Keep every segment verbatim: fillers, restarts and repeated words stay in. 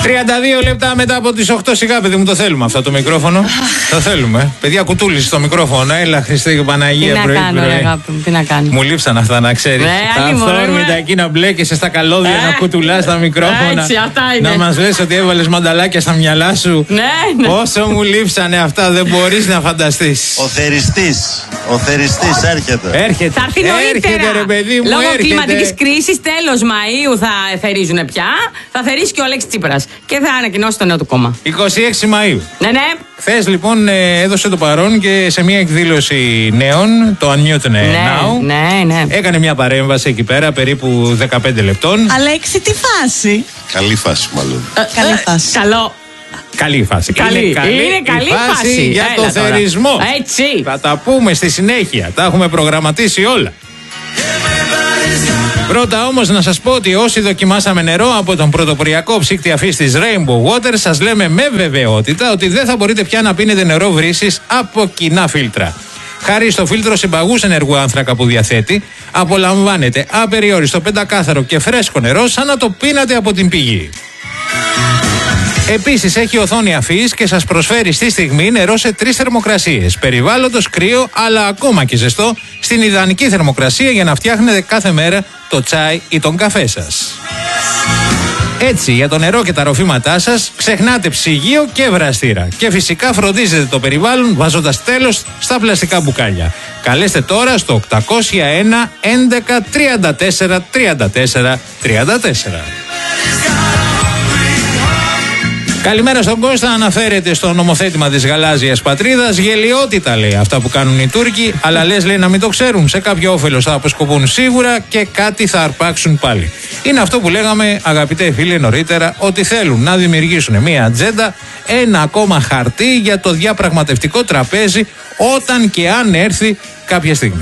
τριάντα δύο λεπτά μετά από τις οκτώ, σιγά παιδί μου, το θέλουμε αυτό το μικρόφωνο. Το θέλουμε. Παιδιά, κουτούλης στο μικρόφωνο. Έλα, Χριστέ και Παναγία. Τι να κάνω, ρε αγάπη μου, τι να κάνω. Μου λείψαν αυτά, να ξέρεις. Τα αυθόρμητα εκεί να μπλέκεσαι στα καλώδια, ε, να κουτουλάς τα μικρόφωνα. Έτσι, αυτά είναι. Να μας λες ότι έβαλες μανταλάκια στα μυαλά σου. Ναι, ναι. Πόσο μου λείψανε αυτά, δεν μπορείς να φανταστείς. Ο θεριστής. Ο θεριστής έρχεται. Έρχεται. Θα έρθει νωρίτερα. Έρχεται, ρε παιδί μου, λόγω έρχεται. κλιματικής κρίσης, τέλος Μαΐου θα θερίζουν πια. Θα θερίσει και ο Αλέξης Τσίπρας. Και θα ανακοινώσει το νέο του κόμμα. είκοσι έξι Μαΐου. Ναι, ναι. Χθες λοιπόν έδωσε το παρόν και σε μια εκδήλωση νέων, το Unmute Ναι, Now. ναι, ναι. Έκανε μια παρέμβαση εκεί πέρα, περίπου δεκαπέντε λεπτών. Αλέξη, τι φάση. Καλή φάση μάλλον. Ε, Καλή ε, φάση. Καλό. Καλή φάση. Καλή. Είναι καλή, Είναι καλή η φάση, φάση. για Έλα το τώρα. θερισμό. Έτσι. Θα τα πούμε στη συνέχεια. Τα έχουμε προγραμματίσει όλα. Πρώτα όμως να σας πω ότι όσοι δοκιμάσαμε νερό από τον πρωτοποριακό ψύκτη αφής της Rainbow Water, σας λέμε με βεβαιότητα ότι δεν θα μπορείτε πια να πίνετε νερό βρύσης από κοινά φίλτρα. Χάρη στο φίλτρο συμπαγούς ενεργού άνθρακα που διαθέτει, απολαμβάνετε απεριόριστο πεντακάθαρο και φρέσκο νερό σαν να το πίνατε από την πηγή. Επίσης έχει οθόνη αφής και σας προσφέρει στη στιγμή νερό σε τρεις θερμοκρασίες. Περιβάλλοντος, κρύο, αλλά ακόμα και ζεστό, στην ιδανική θερμοκρασία για να φτιάχνετε κάθε μέρα το τσάι ή τον καφέ σας. Έτσι, για το νερό και τα ροφήματά σας, ξεχνάτε ψυγείο και βραστήρα. Και φυσικά φροντίζετε το περιβάλλον βάζοντας τέλος στα πλαστικά μπουκάλια. Καλέστε τώρα στο οκτακόσια ένα έντεκα τριάντα τέσσερα τριάντα τέσσερα τριάντα τέσσερα. Καλημέρα στον Κώστα, αναφέρεται στο νομοθέτημα της γαλάζιας πατρίδας. Γελιότητα λέει αυτά που κάνουν οι Τούρκοι, αλλά λες λέει να μην το ξέρουν. Σε κάποιο όφελος θα αποσκοπούν σίγουρα και κάτι θα αρπάξουν πάλι. Είναι αυτό που λέγαμε, αγαπητέ φίλοι, νωρίτερα, ότι θέλουν να δημιουργήσουν μια ατζέντα, ένα ακόμα χαρτί για το διαπραγματευτικό τραπέζι, όταν και αν έρθει κάποια στιγμή.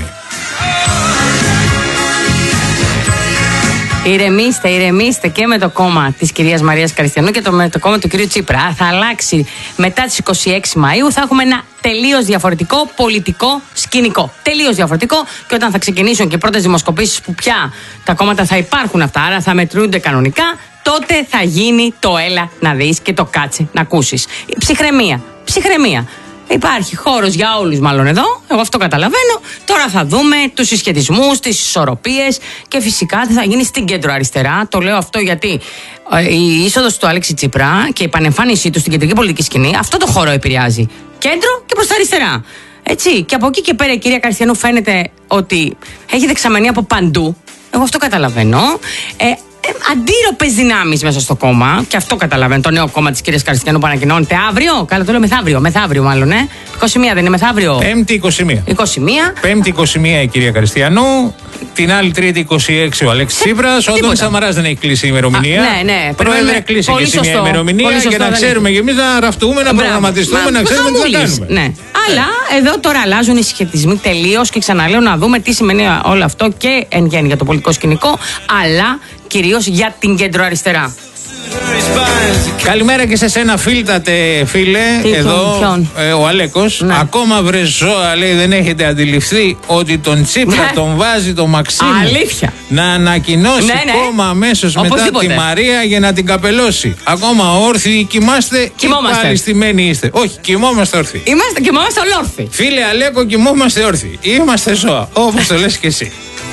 Ηρεμήστε, ηρεμήστε και με το κόμμα της κυρίας Μαρίας Καριστιανού και το, με το κόμμα του κυρίου Τσίπρα. Θα αλλάξει μετά τις είκοσι έξι Μαΐου, θα έχουμε ένα τελείως διαφορετικό πολιτικό σκηνικό. Τελείως διαφορετικό, και όταν θα ξεκινήσουν και οι πρώτες δημοσκοπήσεις που πια τα κόμματα θα υπάρχουν αυτά, άρα θα μετρούνται κανονικά, τότε θα γίνει το έλα να δεις και το κάτσε να ακούσεις. Ψυχραιμία, ψυχραιμία. Υπάρχει χώρος για όλους μάλλον εδώ, εγώ αυτό καταλαβαίνω. Τώρα θα δούμε τους συσχετισμούς, τις ισορροπίες και φυσικά τι θα γίνει στην κέντρο αριστερά. Το λέω αυτό γιατί η είσοδος του Αλέξη Τσίπρα και η επανεμφάνισή του στην κεντρική πολιτική σκηνή αυτό το χώρο επηρεάζει. Κέντρο και προς τα αριστερά. Έτσι, και από εκεί και πέρα η κυρία Καριστιανού φαίνεται ότι έχει δεξαμενή από παντού. Εγώ αυτό καταλαβαίνω. Ε, Αντίρροπες δυνάμεις μέσα στο κόμμα, και αυτό καταλαβαίνω, το νέο κόμμα της κυρίας Καριστιανού που ανακοινώνεται αύριο. Καλά, το λέω μεθαύριο, μεθαύριο μάλλον, ε. είκοσι μία δεν είναι μεθαύριο. Πέμπτη είκοσι μία. είκοσι μία. Πέμπτη είκοσι μία η κυρία Καριστιανού. Την άλλη Τρίτη είκοσι έξι ο Αλέξης Τσίπρας. Ο Αντώνης Σαμαράς δεν έχει κλείσει η ημερομηνία. Α, ναι, ναι. Πρόεδρε, κλείσει και εσύ μια ημερομηνία για να ξέρουμε και εμείς να ραφτούμε, να προγραμματιστούμε, να ξέρουμε τι θα κάνουμε. Ναι. Αλλά εδώ τώρα αλλάζουν οι συσχετισμοί τελείως και ξαναλέω να δούμε τι σημαίνει όλο αυτό και εν γέννη για το πολιτικό σκηνικό, αλλά κυρίως για την κεντροαριστερά. Καλημέρα και σε σένα, φίλτατε φίλε. Τι, εδώ ποιον? Ε, ο Αλέκος. Ναι. Ακόμα βρε ζώα, λέει, δεν έχετε αντιληφθεί ότι τον Τσίπρα Ναι. τον βάζει το Μαξίμου. Αλήθεια. Να ανακοινώσει Ναι, ναι. κόμμα αμέσως μετά Οπωσδήποτε. τη Μαρία για να την καπελώσει. Ακόμα όρθιοι κοιμάστε, Κοιμόμαστε. ή πάλι στημένοι είστε? Όχι, κοιμόμαστε όρθιοι. Είμαστε και είμαστε ολόρθιοι. Φίλε Αλέκο, κοιμόμαστε όρθιοι. Είμαστε ζώα, όπως το λες και εσύ.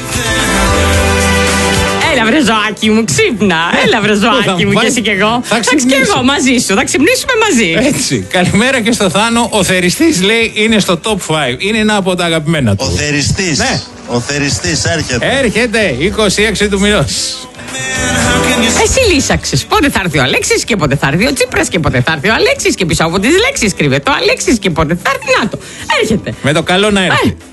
Έλα βρε ζωάκι μου, ξύπνα. Έλα βρε ζωάκι μου, και εσύ και εγώ. Θα Εντάξει, και ξυπνήσω. εγώ μαζί σου. Θα ξυπνήσουμε μαζί. Έτσι. Καλημέρα και στο Θάνο. Ο θεριστής λέει είναι στο top πέντε. Είναι ένα από τα αγαπημένα του. Ο θεριστής. Ναι. Ο θεριστής έρχεται. Έρχεται είκοσι έξι του μηνός. Εσύ λύσαξες. Πότε θα έρθει ο Αλέξης και πότε θα έρθει ο Τσίπρας και πότε θα έρθει ο Αλέξης και πίσω από τις λέξεις κρύβεται ο Αλέξης και πότε θα έρθει. Να το. Έρχεται. Με το καλό να έρθει. Ε.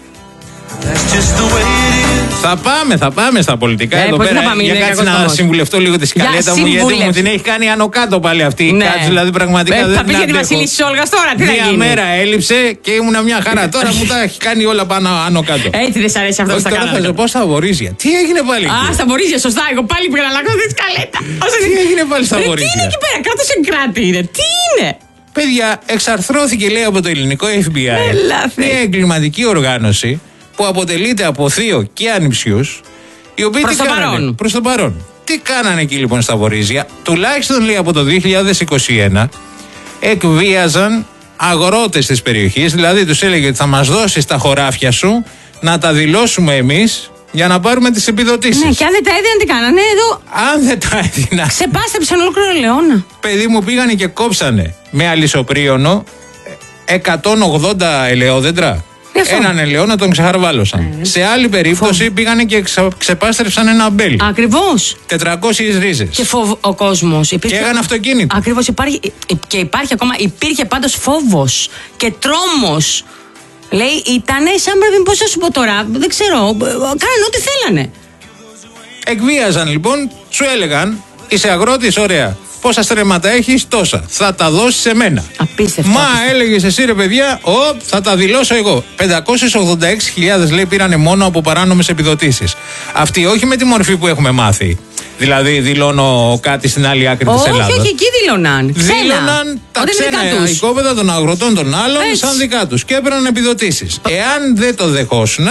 Θα πάμε, θα πάμε στα πολιτικά Ε, εδώ πώς πέρα. θα πάμε, για είναι κάτσε κακός να τόμος. συμβουλευτώ λίγο τη σκαλέτα μου, γιατί μου την έχει κάνει άνω κάτω πάλι αυτή η Ναι. κάτσε. Δηλαδή πραγματικά Ε, δεν θα πεις για τη αντέχω. Βασίλισσα της Όλγας τώρα, τι θα Μία γίνει? μέρα έλειψε και ήμουνα μια χαρά. Τώρα μου τα έχει κάνει όλα πάνω άνω κάτω. Έτσι δεν σ' αρέσει αυτό που Όχι, στα τώρα θα κάνω. σου πω στα βορίζια. Τι έγινε πάλι? Α, εκεί? στα βορίζια, σωστά. Εγώ πάλι πήγα να αλλάξω τη σκαλέτα. Τι έγινε πάλι στα Ρε, τι βορίζια? είναι εκεί πέρα, κράτος εν κράτη είναι. Τι είναι? Παιδιά, εξαρθρώθηκε λέει από το ελληνικό εφ μπι άι Έλα, Θεέ. μια εγκληματική οργάνωση που αποτελείται από θείο και ανιψιούς, οι οποίοι Προς τι το κάνανε? παρόν. Προς το παρόν. Τι Τι κάνανε εκεί λοιπόν στα Βορίζια? Τουλάχιστον λέει από το δύο χιλιάδες είκοσι ένα εκβίαζαν αγρότες της περιοχής, δηλαδή τους έλεγε ότι θα μας δώσεις τα χωράφια σου να τα δηλώσουμε εμείς για να πάρουμε τις επιδοτήσεις. Ναι, και αν δεν τα έδιναν, τι κάνανε εδώ? Αν δεν τα έδιναν, ξεπάστεψαν ολόκληρο ελαιόνα. παιδί μου, πήγανε και κόψανε με αλυσοπρίωνο εκατόν ογδόντα ελαιόδεντρα. Έναν ελαιόνα τον ξεχαρβάλωσαν. Ε, Σε άλλη περίπτωση φοβ... πήγανε και ξα... ξεπάστρεψαν ένα αμπέλι. Ακριβώς. τετρακόσιες ρίζες. Και φοβ... ο κόσμος. Υπήρχε... Και έγανε αυτοκίνητο. Ακριβώς. Υπάρχει... Και υπάρχει ακόμα. Υπήρχε πάντως φόβος και τρόμος. Λέει, ήτανε σαν πρέπει, πώς θα σου πω τώρα, δεν ξέρω, κάνανε ό,τι θέλανε. Εκβίαζαν λοιπόν, σου έλεγαν, είσαι αγρότης, ωραία. Πόσα στρέμματα έχεις, τόσα. Θα τα δώσεις σε μένα. Απίστευτο. Μα έλεγες εσύ, ρε παιδιά, ο, θα τα δηλώσω εγώ. πεντακόσιες ογδόντα έξι χιλιάδες λέει πήρανε μόνο από παράνομες επιδοτήσεις. Αυτή όχι με τη μορφή που έχουμε μάθει. Δηλαδή δηλώνω κάτι στην άλλη άκρη της Ελλάδας. Όχι, όχι, εκεί δηλώναν. Δήλωναν τα ξένα οικόπεδα των αγροτών των άλλων έτσι, σαν δικά τους και έπαιρναν επιδοτήσεις. Εάν δεν το δεχόσουν.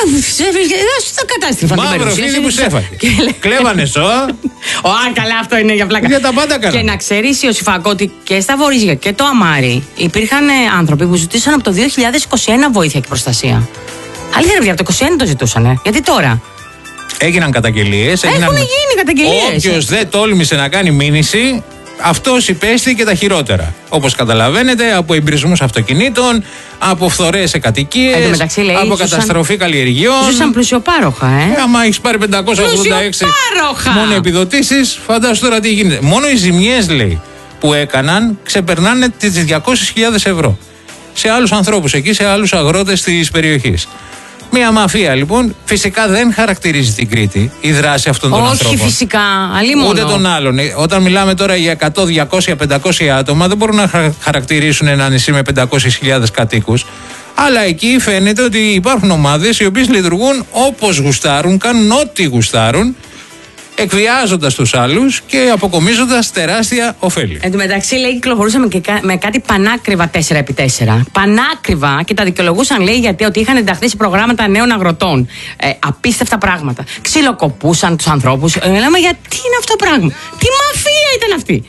Στο κατάστημα. Μαύρο φίδι που σέφαγε. Κλέβανε ζώα. Ω, καλά, αυτό είναι για πλάκα. Για τα πάντα καλά. Και να ξέρεις, Ιωσήφακο, ότι και στα Βορίζια και το Αμάρι υπήρχαν άνθρωποι που ζητήσαν από το δύο χιλιάδες είκοσι ένα βοήθεια και προστασία. Αλήθεια, ρε παιδιά, από το είκοσι ένα το ζητούσαν. Γιατί τώρα? Έγιναν καταγγελίες. Έχουν έγιναν... γίνει καταγγελίες. Όποιος δεν τόλμησε να κάνει μήνυση, αυτός υπέστη και τα χειρότερα. Όπως καταλαβαίνετε, από εμπειρισμούς αυτοκινήτων, από φθορές σε κατοικίες, μεταξύ, λέει, από ζούσαν... καταστροφή καλλιεργειών. Ζούσαν πλουσιοπάροχα, ε. ε άμα έχεις πάρει πεντακόσια ογδόντα έξι μόνο επιδοτήσεις, φαντάσου τώρα τι γίνεται. Μόνο οι ζημιές, λέει, που έκαναν ξεπερνάνε τις διακόσιες χιλιάδες ευρώ. Σε άλλους ανθρώπους εκεί, σε άλλους αγρότες της περιοχής. Μια μαφία λοιπόν, φυσικά δεν χαρακτηρίζει την Κρήτη η δράση αυτών των όχι, ανθρώπων. Όχι, φυσικά. Αλλήμον. Ούτε των άλλων. Όταν μιλάμε τώρα για εκατό, διακόσια, πεντακόσια άτομα, δεν μπορούν να χαρακτηρίσουν ένα νησί με πεντακόσιες χιλιάδες κατοίκους. Αλλά εκεί φαίνεται ότι υπάρχουν ομάδες οι οποίες λειτουργούν όπως γουστάρουν, κάνουν ό,τι γουστάρουν, εκβιάζοντας τους άλλους και αποκομίζοντας τεράστια ωφέλη. Εν τω μεταξύ, λέει, κυκλοφορούσαμε και με κάτι πανάκριβα τέσσερα επί τέσσερα. Πανάκριβα και τα δικαιολογούσαν, λέει, γιατί ότι είχαν ενταχθεί σε προγράμματα νέων αγροτών. Ε, απίστευτα πράγματα. Ξυλοκοπούσαν τους ανθρώπους. Ε, λέμε, γιατί είναι αυτό το πράγμα? Τι μαφία ήταν αυτή?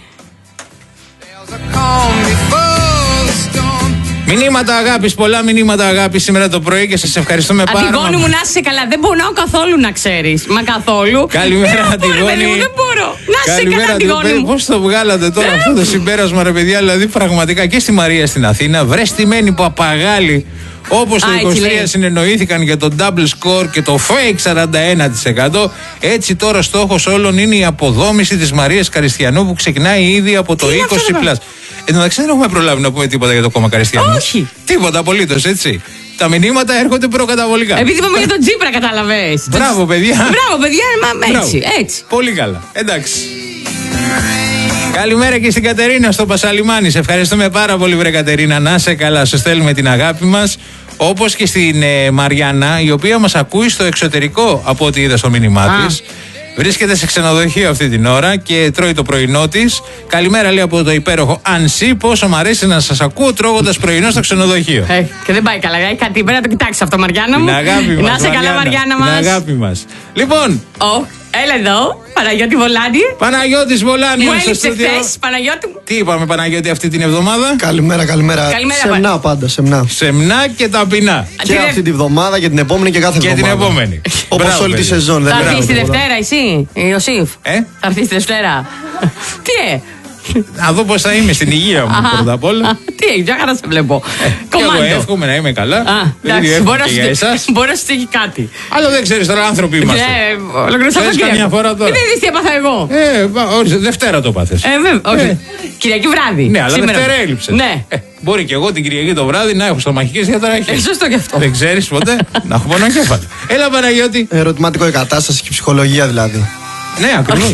Μηνύματα αγάπης, πολλά μηνύματα αγάπης σήμερα το πρωί και σας ευχαριστούμε πάρα πολύ. Αντιγόνη μου, να είσαι καλά. Δεν πονάω καθόλου, να ξέρεις. Μα καθόλου. Καλημέρα, Αντιγόνη. Δεν μπορώ. Να είσαι καλά, Αντιγόνη μου. Πώς το βγάλατε τώρα αυτό το συμπέρασμα, ρε παιδιά? Δηλαδή, πραγματικά και στη Μαρία στην Αθήνα, βρε στημένη παπαγάλη. Όπως το είκοσι τρία συνεννοήθηκαν για το double score και το fake σαράντα ένα τοις εκατό, έτσι τώρα στόχος όλων είναι η αποδόμηση της Μαρίας Καριστιανού που ξεκινάει ήδη από το είκοσι πλας. Εν τω μεταξύ δεν έχουμε προλάβει να πούμε τίποτα για το κόμμα Καριστιανού. Όχι. Τίποτα απολύτως, έτσι. Τα μηνύματα έρχονται προκαταβολικά. Επειδή είπαμε για τον Τσίπρα, κατάλαβες. Μπράβο, παιδιά. Μπράβο, παιδιά, μα έτσι, έτσι. Πολύ καλά. Εντάξει. Καλημέρα και στην Κατερίνα στο Πασαλιμάνι. Σε ευχαριστούμε πάρα πολύ, βρε Κατερίνα. Να σε καλά, σου στέλνουμε την αγάπη μας. Όπως και στην ε, Μαριάννα, η οποία μας ακούει στο εξωτερικό από ό,τι είδα στο μήνυμά της. Βρίσκεται σε ξενοδοχείο αυτή την ώρα και τρώει το πρωινό της. Καλημέρα, λέει, από το υπέροχο Ανσί. Πόσο μου αρέσει να σας ακούω τρώγοντας πρωινό στο ξενοδοχείο. Ε, και δεν πάει καλά. Έχει κάτι πρέπει να το κοιτάξει αυτό, Μαριάννα μου. Την αγάπη μας. Να σε καλά, Μαριάννα μας. Την αγάπη μας. Λοιπόν. Oh. Έλα εδώ, Παναγιώτη Βολάνη. Παναγιώτης Βολάνη. Μου έλειψε χθες, Παναγιώτη μου. Τι είπαμε, Παναγιώτη, αυτή την εβδομάδα? Καλημέρα, καλημέρα. Καλημέρα, σεμνά πα... πάντα, σεμνά. Σεμνά και ταπεινά. Και την αυτή τη βδομάδα και την επόμενη και κάθε και εβδομάδα. Και την επόμενη. Όπως όλη τη σεζόν. Θα έρθεις τη Δευτέρα, εσύ, Ιωσήφ. Ε? Θα έρθεις τη Δευτέρα. Τι ε? Να δω πώς θα είμαι στην υγεία μου πρώτα απ' όλα. Τι έχει, μια χαρά σε βλέπω. Και εγώ εύχομαι να είμαι καλά. Μπορεί να σου τύχει κάτι. Αλλά δεν ξέρεις τώρα, άνθρωποι είμαστε. Ολοκληρώσαμε καμιά φορά τώρα. Δεν είδες τι έπαθα εγώ. Ε, Δευτέρα το πάθες. Ε, βέβαια, όχι. Κυριακή βράδυ. Ναι, αλλά Δευτέρα έλειψες. Ναι. Μπορεί και εγώ την Κυριακή το βράδυ να έχω στομαχικές διαταραχές. Σωστό και αυτό. Δεν ξέρεις ποτέ να έχω πονοκέφαλο. Έλα, Παναγιώτη. Ερωτηματικό η κατάσταση και ψυχολογία δηλαδή. Ναι, ακριβώς.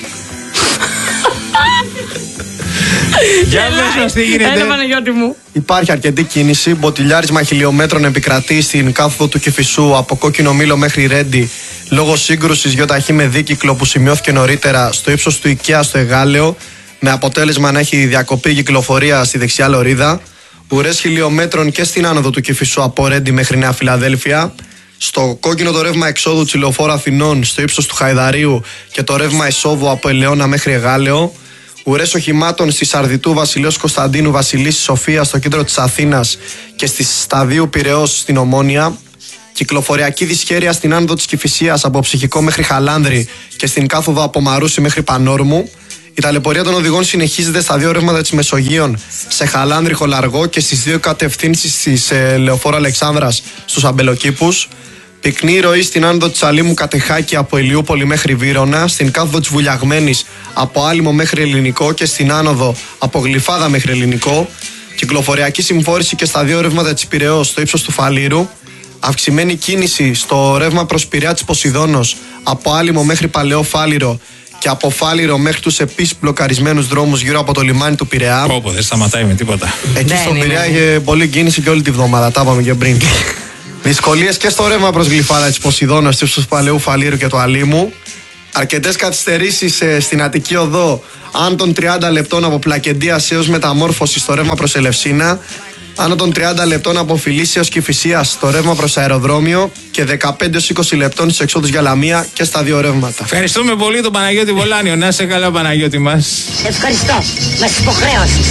Για πες μας τι γίνεται. Έλα, Παναγιώτη μου. Υπάρχει αρκετή κίνηση. Μποτιλιάρισμα χιλιόμετρων επικρατεί στην κάθοδο του Κηφισού από Κόκκινο Μήλο μέχρι Ρέντι λόγω σύγκρουσης γιοταχή με δίκυκλο που σημειώθηκε νωρίτερα στο ύψος του IKEA στο Εγάλεο, με αποτέλεσμα να έχει διακοπεί κυκλοφορία στη δεξιά λωρίδα. Ουρές χιλιόμετρων και στην άνοδο του Κηφισού από Ρέντι μέχρι Νέα Φιλαδέλφια. Στο κόκκινο το ρεύμα εξόδου της Λεωφόρου Αθηνών στο ύψος του Χαϊδαρίου και το ρεύμα εισόδου από Ελαιώνα μέχρι Εγάλεο. Ουρές οχημάτων στη Σαρδιτού Βασιλέως Κωνσταντίνου Βασιλίσσης Σοφία στο κέντρο της Αθήνας και στη Σταδίου Πειραιώς στην Ομόνια. Κυκλοφοριακή δυσχέρεια στην άνοδο της Κηφισίας από Ψυχικό μέχρι Χαλάνδρη και στην κάθοδο από Μαρούσι μέχρι Πανόρμου. Η ταλαιπωρία των οδηγών συνεχίζεται στα δύο ρεύματα της Μεσογείων, σε Χαλάνδρη Χολαργό και στις δύο κατευθύνσεις της ε, Λεωφόρου Αλεξάνδρας στους Αμπελοκήπους. Πυκνή ροή στην άνοδο της Αλήμου Κατεχάκη από Ηλιούπολη μέχρι Βύρωνα, στην κάθοδο της Βουλιαγμένης από Άλυμο μέχρι Ελληνικό και στην άνοδο από Γλυφάδα μέχρι Ελληνικό. Κυκλοφοριακή συμφόρηση και στα δύο ρεύματα της Πειραιώς στο ύψος του Φαλήρου. Αυξημένη κίνηση στο ρεύμα προς Πειραιά της Ποσειδώνος από Άλυμο μέχρι Παλαιό Φάληρο και από Φάληρο μέχρι τους επίσης μπλοκαρισμένους δρόμους γύρω από το λιμάνι του Πειραιά. Πω, δεν σταματάει με τίποτα. Εκεί στον Πειραιά είχε πολλή κίνηση και όλη τη βδομάδα, τα είπαμε και πριν. Δυσκολίες και στο ρεύμα προς Γλυφάδα της Ποσειδώνας, του Παλαιού Φαλήρου και του Αλήμου. Αρκετές καθυστερήσεις ε, στην Αττική Οδό, άνω των τριάντα λεπτών από Πλακεντίας έως Μεταμόρφωση στο ρεύμα προς Ελευσίνα. Άνω των τριάντα λεπτών από Φιλίσσια έως Κηφισίας στο ρεύμα προς αεροδρόμιο και δεκαπέντε έως είκοσι λεπτών στις εξόδους για Λαμία και στα δύο ρεύματα. Ευχαριστούμε πολύ τον Παναγιώτη Βολάνιο. Να είσαι καλά, Παναγιώτη μας. Σε ευχαριστώ. Μας υποχρέωσες.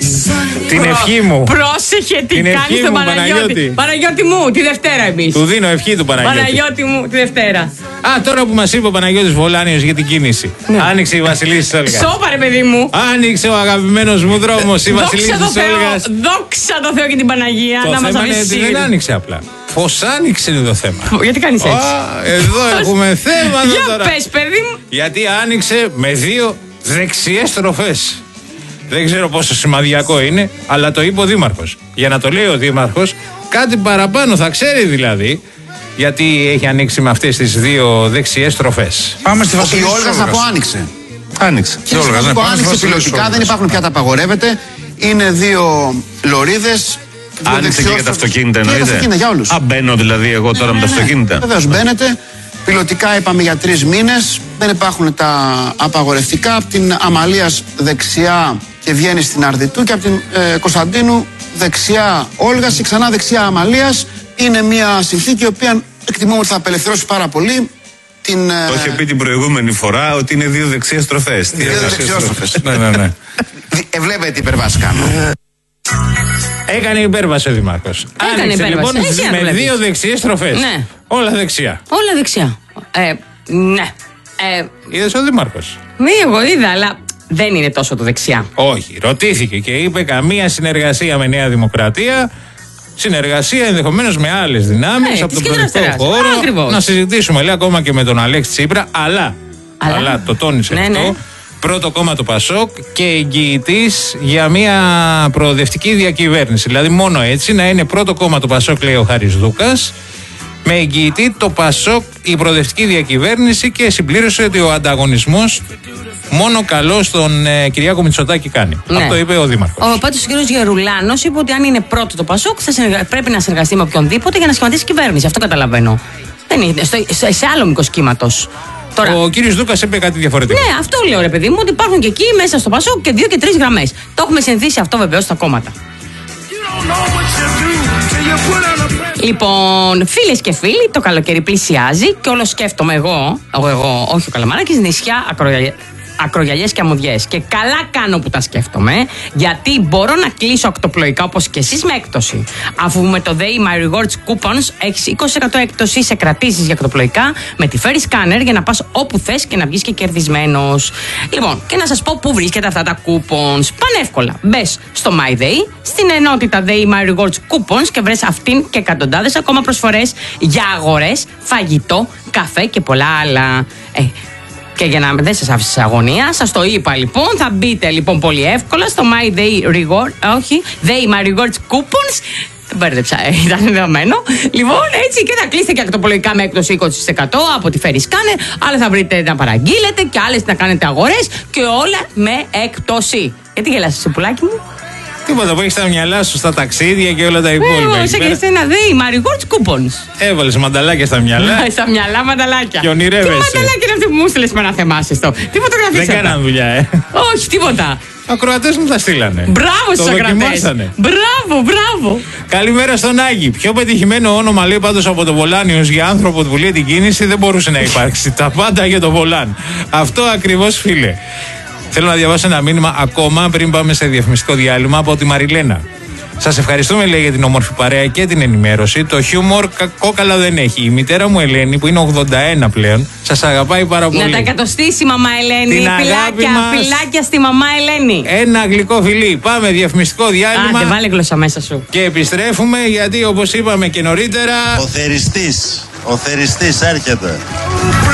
Την ευχή μου. Πρόσεχε τι κάνεις τον Παναγιώτη. Παναγιώτη. Παναγιώτη μου, τη Δευτέρα εμείς. Του δίνω ευχή του Παναγιώτη. Παναγιώτη μου, τη Δευτέρα. Α, τώρα που μας είπε ο Παναγιώτης Βολάνιος για την κίνηση. Ναι. Άνοιξε η Βασιλίσσης Όλγας. Σώπα ρε παιδί μου. Άνοιξε ο αγαπημένος μου δρόμος, η Βασιλίσσης Όλγας. Δόξα τω Θεώ και την Παναγία. Το να μας θέμα είναι ότι δεν άνοιξε απλά. Πώς άνοιξε είναι το θέμα. Γιατί κάνεις έτσι. Α, εδώ έχουμε θέμα εδώ για τώρα. πες παιδί μου. Γιατί άνοιξε με δύο δεξιές στροφές. Δεν ξέρω πόσο σημαδιακό είναι, αλλά το είπε ο Δήμαρχος. Για να το λέει ο Δήμαρχος, κάτι παραπάνω θα ξέρει δηλαδή. Γιατί έχει ανοίξει με αυτές τις δύο δεξιές στροφές. Πάμε στη Βασιλίσσης Η Όλγας από άνοιξε. Άνοιξε. Και σημαντικό, άνοιξε πιλωτικά, δεν υπάρχουν πια τα απαγορεύεται. Είναι δύο λωρίδες. Άνοιξε και για τα αυτοκίνητα εννοείται. Για τα αυτοκίνητα, για όλους. Α, μπαίνω δηλαδή εγώ τώρα με τα αυτοκίνητα. Βεβαίως μπαίνετε. Πιλωτικά είπαμε για τρεις μήνες. Δεν υπάρχουν τα απαγορευτικά. Από την Αμαλίας δεξιά και βγαίνει στην Αρδιτού και από την ε, Κωνσταντίνου δεξιά Όλγας και ξανά δεξιά Αμαλίας. Είναι μια συνθήκη η οποία εκτιμούμε ότι θα απελευθερώσει πάρα πολύ. Την, το είχε πει την προηγούμενη φορά ότι είναι δύο δεξιές στροφές. Δύο δεξιές στροφές. Ναι, ναι, ναι. Ε, βλέπετε τι υπερβάσεις κάνω. Έκανε υπέρβαση ο Δήμαρχος. Έκανε Άνοιξε υπέρβαση. λοιπόν Εσύ με αν δύο δεξιές στροφές. Ναι. Όλα δεξιά. Όλα δεξιά. Ε, ναι. Ε, Είδες ο Δήμαρχος. μη εγώ είδα, αλλά δεν είναι τόσο το δεξιά. Όχι. Ρωτήθηκε και είπε καμία συνεργασία με Νέα Δημοκρατία. Συνεργασία ενδεχομένως με άλλες δυνάμεις Ε, από της τον πολιτικό κεντροαριστεράς. χώρο. Ακριβώς. Να συζητήσουμε λέει ακόμα και με τον Αλέξη Τσίπρα. Αλλά, Αλλά. αλλά το τόνισε Ναι, αυτό. ναι. Πρώτο κόμμα του Πασόκ και εγγυητής για μια προοδευτική διακυβέρνηση. Δηλαδή μόνο έτσι να είναι πρώτο κόμμα του Πασόκ, λέει ο Χάρης Δούκας, με εγγυητή το Πασόκ η προοδευτική διακυβέρνηση και συμπλήρωσε ότι ο ανταγωνισμός μόνο καλό στον ε, Κυριάκο Μητσοτάκη κάνει. Ναι. Αυτό είπε ο Δήμαρχος. Ο πάντως ο κ. Γερουλάνος είπε ότι αν είναι πρώτο το Πασόκ θα συνεργα... πρέπει να συνεργαστεί με οποιονδήποτε για να σχηματίσει κυβέρνηση. Αυτό καταλαβαίνω. Δεν είναι. Στο, σε, σε άλλο μήκος κύματος. Τώρα, Ο κύριος Δούκας είπε κάτι διαφορετικό. ναι, αυτό λέω ρε παιδί μου, ότι υπάρχουν και εκεί μέσα στο Πασόκ και δύο και τρεις γραμμές. Το έχουμε συνηθίσει αυτό βεβαίως στα κόμματα. Λοιπόν, φίλες και φίλοι, το καλοκαίρι πλησιάζει και όλο σκέφτομαι εγώ, εγώ, εγώ όχι ο Καλαμαράκης, νησιά ακρογιαλιές. Ακρογιαλιές και αμμουδιές. Και καλά κάνω που τα σκέφτομαι, γιατί μπορώ να κλείσω ακτοπλοϊκά όπως και εσείς με έκπτωση. Αφού με το They My Rewards Coupons έχεις είκοσι τοις εκατό έκπτωση σε κρατήσεις για ακτοπλοϊκά με τη Ferry Scanner για να πας όπου θες και να βγεις και κερδισμένος. Λοιπόν, και να σας πω πού βρίσκεται αυτά τα coupons. Πανεύκολα. Μπες στο My Day, στην ενότητα They My Rewards Coupons και βρες αυτήν και εκατοντάδες ακόμα προσφορές για αγορές, φαγητό, καφέ και πολλά άλλα. Ε, Και για να δεν σας άφησε σε αγωνία, σας το είπα λοιπόν, θα μπείτε λοιπόν πολύ εύκολα στο My Day Reward, όχι, They My Rewards Coupons. Μπέρδεψα, ήταν δεδομένο. Λοιπόν, έτσι και θα κλείσετε και ακτοπολογικά με έκπτωση είκοσι τοις εκατό από τη Ferry Scanner. Άλλα θα βρείτε να παραγγείλετε και άλλες να κάνετε αγορές και όλα με έκπτωση. Γιατί γελάσαι, σοπουλάκι μου? Τίποτα που έχει στα μυαλά σου, στα ταξίδια και όλα τα υπόλοιπα. Εγώ σε και σε ένα They My Rewards Coupons. Έβαλες μανταλάκια στα μυαλά. Στα μυαλά μανταλάκια. Και ονειρεύεσαι. Τι μανταλάκια είναι αυτή που μου στείλες με να θεμάσεις το? Τι φωτογραφίες Δεν αυτά? κάναν δουλειά, ε. Όχι, τίποτα. Ακροατές μου τα στείλανε. Μπράβο στους ακροατές. Μπράβο, μπράβο. Καλημέρα στον Άγη. Πιο πετυχημένο όνομα, λέει, πάντως από το Βολάνιος για άνθρωπο που λέει την κίνηση δεν μπορούσε να υπάρξει. Τα πάντα για το Βολάν. Αυτό ακριβώς, φίλε. Θέλω να διαβάσω ένα μήνυμα ακόμα πριν πάμε σε διαφημιστικό διάλειμμα από τη Μαριλένα. Σας ευχαριστούμε, λέει, για την όμορφη παρέα και την ενημέρωση. Το χιούμορ κόκαλα δεν έχει. Η μητέρα μου Ελένη, που είναι ογδόντα ένα πλέον, σας αγαπάει πάρα πολύ. Να τα εκατοστήσει, μαμά Ελένη. Την Φιλάκια, μας... φιλάκια στη μαμά Ελένη. Ένα γλυκό φιλί. Πάμε διαφημιστικό διάλειμμα. Άντε, βάλε γλώσσα μέσα σου. Και επιστρέφουμε, γιατί όπως είπαμε και νωρίτερα. Ο θεριστής. Ο θεριστής έρχεται.